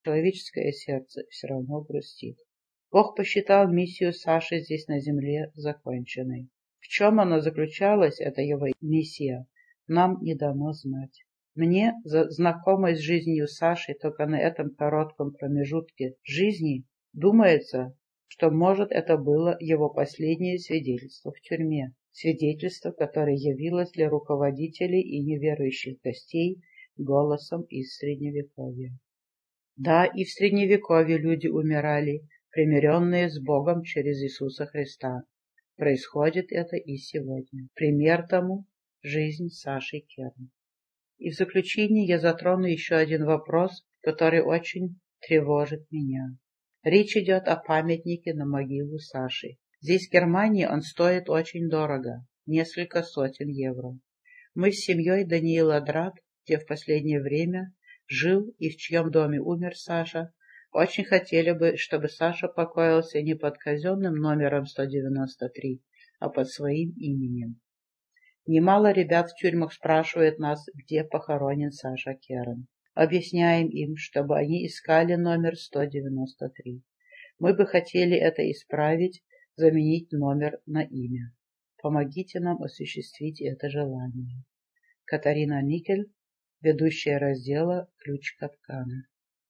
человеческое сердце все равно грустит. Бог посчитал миссию Саши здесь на земле законченной. В чем она заключалась, эта его миссия, нам не дано знать. Мне, знакомой с жизнью Саши только на этом коротком промежутке жизни, думается, что, может, это было его последнее свидетельство в тюрьме. Свидетельство, которое явилось для руководителей и неверующих гостей голосом из Средневековья. Да, и в Средневековье люди умирали, примиренные с Богом через Иисуса Христа. Происходит это и сегодня. Пример тому – жизнь Саши Керн. И в заключение я затрону еще один вопрос, который очень тревожит меня. Речь идет о памятнике на могилу Саши. Здесь, в Германии, он стоит очень дорого – несколько сотен евро. Мы с семьей Даниила Драт, где в последнее время жил и в чьем доме умер Саша, очень хотели бы, чтобы Саша покоился не под казенным номером 193, а под своим именем. Немало ребят в тюрьмах спрашивают нас, где похоронен Саша Керн. Объясняем им, чтобы они искали номер 193. Мы бы хотели это исправить, заменить номер на имя. Помогите нам осуществить это желание. Катарина Никель, ведущая раздела «Ключ капкана».